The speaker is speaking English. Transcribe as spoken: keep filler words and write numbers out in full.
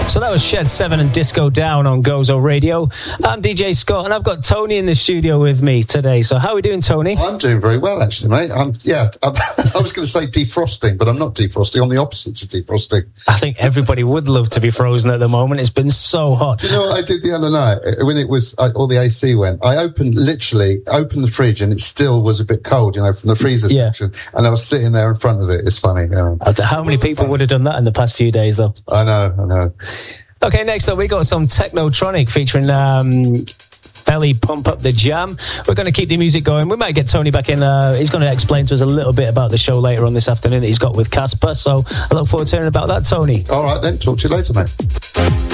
So that was Shed seven and Disco Down on Gozo Radio. I'm D J Scott, and I've got Tony in the studio with me today. So how are we doing, Tony? I'm doing very well, actually, mate. I'm, yeah, I'm, I was going to say defrosting, but I'm not defrosting. I'm the opposite to defrosting. I think everybody would love to be frozen at the moment. It's been so hot. Do you know what I did the other night? When it was, I, all the A C went, I opened, literally, opened the fridge, and it still was a bit cold, you know, from the freezer yeah. section. And I was sitting there in front of it. It's funny. Yeah. How many people funny. would have done that in the past few days, though? I know, I know. Okay, next up, we got some Technotronic featuring um, Felly Pump Up the Jam. We're going to keep the music going. We might get Tony back in. Uh, he's going to explain to us a little bit about the show later on this afternoon that he's got with Casper. So I look forward to hearing about that, Tony. All right, then. Talk to you later, mate.